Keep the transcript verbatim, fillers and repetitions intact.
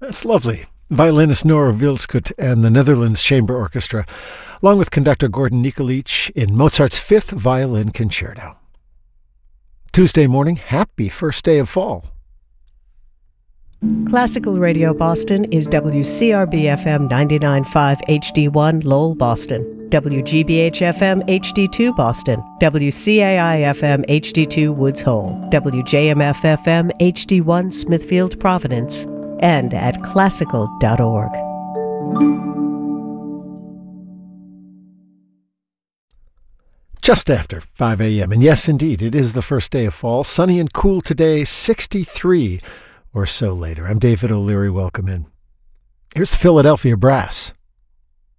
That's lovely. Violinist Nora Vilskut and the Netherlands Chamber Orchestra, along with conductor Gordon Nikolic in Mozart's Fifth Violin Concerto. Tuesday morning, happy first day of fall. Classical Radio Boston is W C R B F M ninety-nine point five H D one Lowell, Boston, W G B H F M H D two Boston, W C A I F M H D two Woods Hole, W J M F F M H D one Smithfield, Providence, and at classical dot org. Just after five a.m. And yes, indeed, it is the first day of fall. Sunny and cool today, sixty-three or so later. I'm David O'Leary. Welcome in. Here's Philadelphia Brass.